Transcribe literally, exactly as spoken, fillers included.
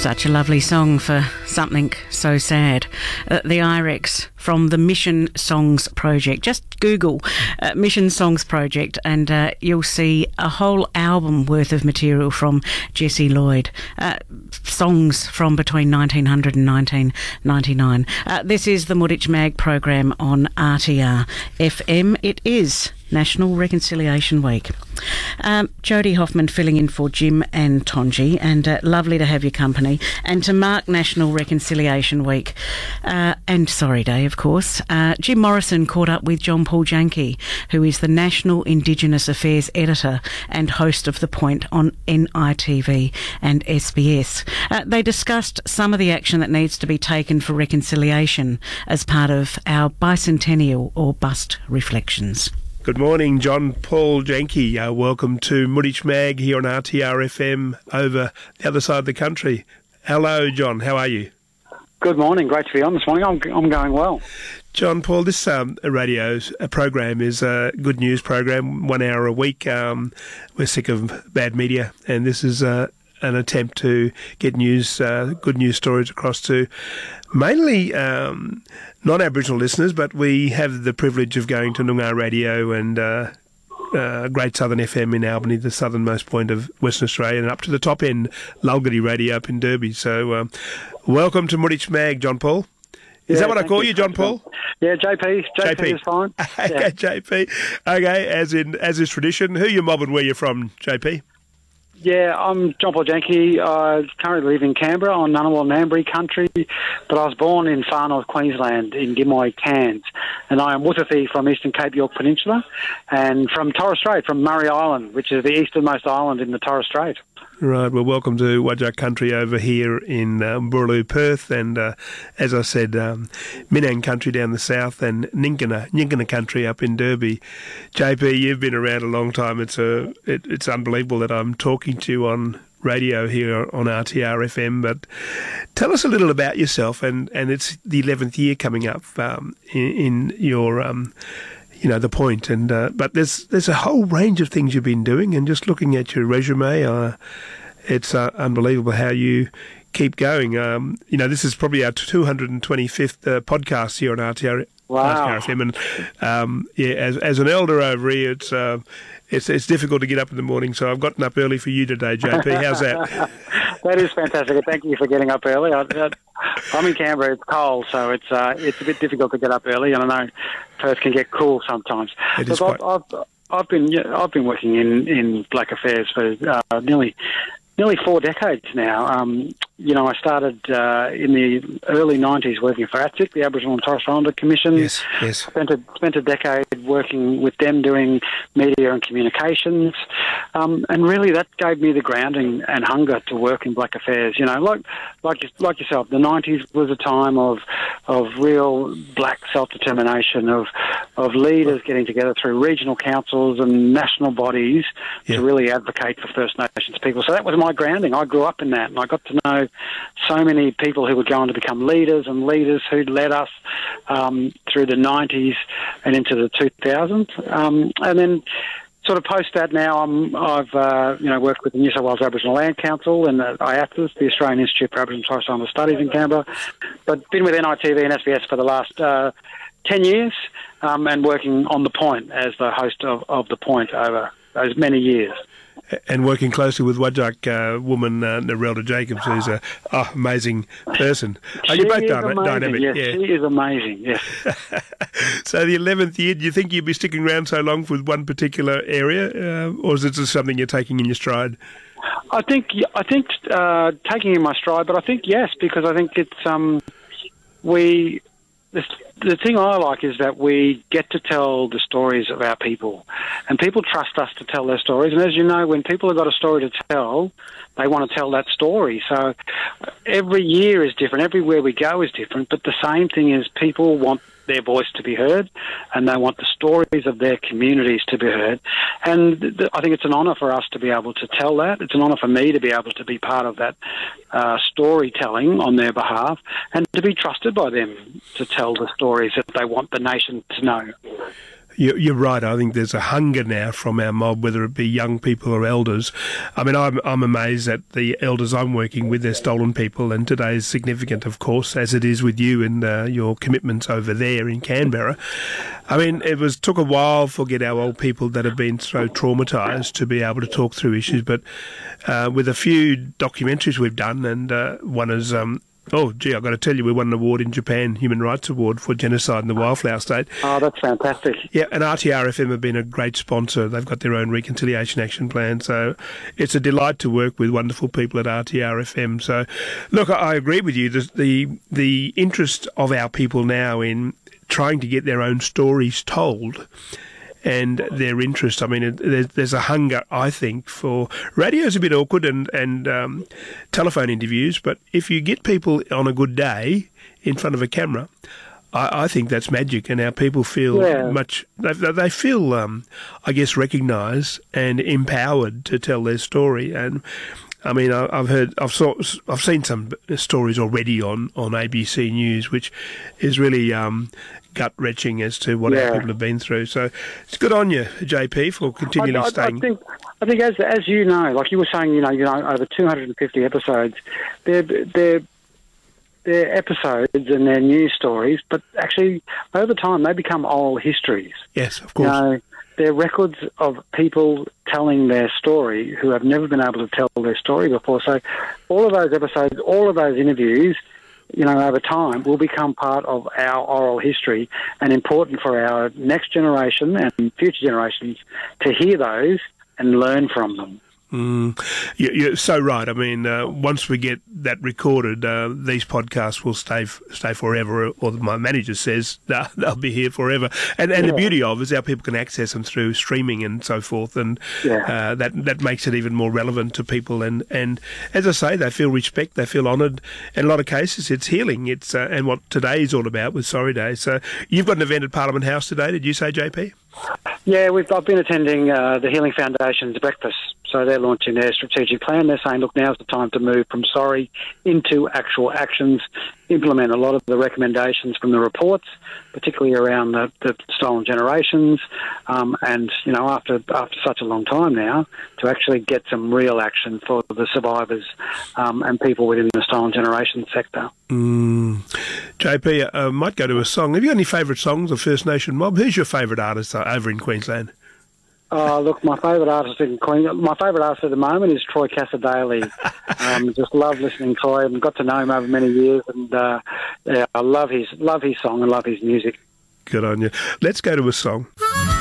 Such a lovely song for something so sad. Uh, the I REX from the Mission Songs Project. Just Google uh, Mission Songs Project and uh, you'll see a whole album worth of material from Jesse Lloyd. Uh, songs from between nineteen hundred and nineteen ninety-nine. Uh, this is the Muditch Mag program on R T R F M. It is National Reconciliation Week. Um, Jodie Hoffman filling in for Jim and Tonji, and uh, lovely to have your company. And to mark National Reconciliation Week, uh, and Sorry Day, of course, uh, Jim Morrison caught up with John Paul Janke, who is the National Indigenous Affairs Editor and host of The Point on N I T V and S B S. Uh, they discussed some of the action that needs to be taken for reconciliation as part of our bicentennial or bust reflections. Good morning, John Paul Janke. Uh, welcome to Muditch Mag here on R T R F M over the other side of the country. Hello, John. How are you? Good morning. Great to be on this morning. I'm, I'm going well. John Paul, this um, radio a program is a good news program, one hour a week. Um, we're sick of bad media, and this is uh, an attempt to get news, uh, good news stories across to mainly um, non-Aboriginal listeners, but we have the privilege of going to Noongar Radio and uh, uh, Great Southern F M in Albany, the southernmost point of Western Australia, and up to the top end, Lulgity Radio up in Derby. So um, welcome to Muditch Mag, John Paul. Is yeah, that what I call you, John Paul? Yeah, J P. J P, J P. is fine. Okay, yeah. J P. Okay, as in as is tradition, who you mobbing where you're from, J P? Yeah, I'm John Paul Janke. I currently live in Canberra on Ngunnawal Ngambri country, but I was born in far north Queensland in Gimoy, Cairns, and I am Wuthathi from Eastern Cape York Peninsula and from Torres Strait, from Murray Island, which is the easternmost island in the Torres Strait. Right, well, welcome to Whadjuk country over here in um, Boorloo, Perth, and uh, as I said, um, Minang country down the south, and Ninkana, Ninkana country up in Derby. J P, you've been around a long time. It's a, it, it's unbelievable that I'm talking to you on radio here on R T R F M, but tell us a little about yourself, and, and it's the eleventh year coming up um, in, in your... Um, You know, the point, and uh, but there's there's a whole range of things you've been doing, and just looking at your resume, uh, it's uh, unbelievable how you keep going. Um, you know, this is probably our two hundred twenty-fifth uh, podcast here on R T R. Wow. R T R F M, and um, yeah, as as an elder over here, it's uh, it's it's difficult to get up in the morning, so I've gotten up early for you today, J P. How's that? That is fantastic. Thank you for getting up early. I, I, I'm in Canberra. It's cold, so it's uh, it's a bit difficult to get up early, and I know Perth can get cool sometimes. It is I've, quite... I've, I've been yeah, I've been working in, in Black Affairs for uh, nearly nearly four decades now. Um, you know, I started uh, in the early nineties working for A T S I C, the Aboriginal and Torres Strait Islander Commission. Yes, yes. Spent a, spent a decade working with them doing media and communications. Um, and really that gave me the grounding and hunger to work in Black Affairs. You know, like like like yourself, the nineties was a time of of real black self-determination, of of leaders getting together through regional councils and national bodies yeah. to really advocate for First Nations people. So that was my grounding. I grew up in that, and I got to know so many people who would go on to become leaders, and leaders who led us um, through the nineties and into the two thousands. Um, and then sort of post that now, I'm, I've uh, you know worked with the New South Wales Aboriginal Land Council and the I A T S I C, the Australian Institute for Aboriginal and Torres Strait Islander Studies in Canberra, but been with N I T V and S B S for the last uh, ten years um, and working on The Point as the host of, of The Point over those many years. And working closely with Whadjuk uh, woman uh, Narelda Jacobs, who's a oh, amazing person. She You're both is dynamic. amazing, dynamic. yes, yeah. she is amazing, yes. So the eleventh year, do you think you'd be sticking around so long with one particular area, uh, or is it just something you're taking in your stride? I think I think uh, taking in my stride, but I think yes, because I think it's um, we. The, the thing I like is that we get to tell the stories of our people, and people trust us to tell their stories. And as you know, when people have got a story to tell, they want to tell that story. So every year is different. Everywhere we go is different. But the same thing is people want their voice to be heard, and they want the stories of their communities to be heard. And th- I think it's an honour for us to be able to tell that. It's an honour for me to be able to be part of that uh, storytelling on their behalf, and to be trusted by them to tell the stories that they want the nation to know. You're right. I think there's a hunger now from our mob, whether it be young people or elders. I mean, I'm, I'm amazed at the elders I'm working with. They're stolen people, and today is significant, of course, as it is with you and uh, your commitments over there in Canberra. I mean, it was took a while for get our old people that have been so traumatised to be able to talk through issues. But uh, with a few documentaries we've done, and uh, one is... Um, Oh, gee, I've got to tell you, we won an award in Japan, Human Rights Award for genocide in the Wildflower State. Oh, that's fantastic. Yeah, and R T R F M have been a great sponsor. They've got their own reconciliation action plan. So it's a delight to work with wonderful people at R T R F M. So, look, I agree with you. The, the, the interest of our people now in trying to get their own stories told and their interest. I mean, there's, there's a hunger, I think, for... Radio's a bit awkward and, and um, telephone interviews, but if you get people on a good day in front of a camera, I, I think that's magic, and our people feel yeah. much... They, they feel, um, I guess, recognised and empowered to tell their story. And I mean, I, I've heard, I've saw, I've seen some stories already on, on A B C News, which is really um, gut-wrenching as to what yeah. our people have been through. So it's good on you, J P, for continually I, I, staying. I think, I think, as as you know, like you were saying, you know, you know, over two hundred fifty episodes, they're they're they're episodes and they're news stories, but actually over time they become oral histories. Yes, of course. You know, they're records of people telling their story who have never been able to tell their story before. So all of those episodes, all of those interviews, you know, over time will become part of our oral history and important for our next generation and future generations to hear those and learn from them. Mm, you're so right. I mean, uh, once we get that recorded, uh, these podcasts will stay stay forever, or my manager says nah, they'll be here forever. And, and yeah. the beauty of it is our people can access them through streaming and so forth, and yeah. uh, that that makes it even more relevant to people. And, and as I say, they feel respect, they feel honoured. In a lot of cases, it's healing. It's uh, and what today is all about with Sorry Day. So you've got an event at Parliament House today, did you say, J P? Yeah, we've, I've been attending uh, the Healing Foundation's breakfast. So they're launching their strategic plan. They're saying, look, now's the time to move from sorry into actual actions, implement a lot of the recommendations from the reports, particularly around the, the stolen generations, um, and, you know, after after such a long time now, to actually get some real action for the survivors um, and people within the stolen generation sector. Mm. J P, I uh, might go to a song. Have you got any favourite songs of First Nation Mob? Who's your favourite artist uh, over in Queensland? Oh, look, my favourite artist in Queensland, my favourite artist at the moment is Troy Cassar-Daley. um, just love listening to Troy and got to know him over many years, and uh, yeah, I love his love his song and love his music. Good on you. Let's go to a song.